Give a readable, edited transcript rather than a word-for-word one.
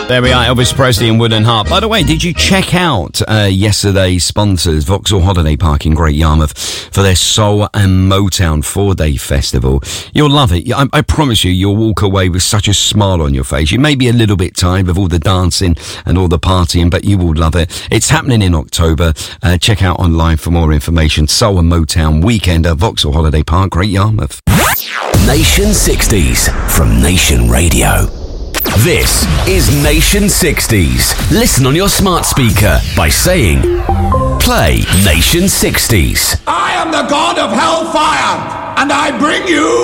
There we are, Elvis Presley and Wooden Heart. By the way, did you check out yesterday's sponsors, Vauxhall Holiday Park in Great Yarmouth, for their Soul and Motown 4-day festival? You'll love it. I promise you'll walk away with such a smile on your face. You may be a little bit tired with all the dancing and all the partying, but you will love it. It's happening in October. Check out online for more information. Soul and Motown Weekend at Vauxhall Holiday Park, Great Yarmouth. Nation 60s from Nation Radio. This is Nation 60s. Listen on your smart speaker by saying, play Nation 60s. I am the god of hellfire, and I bring you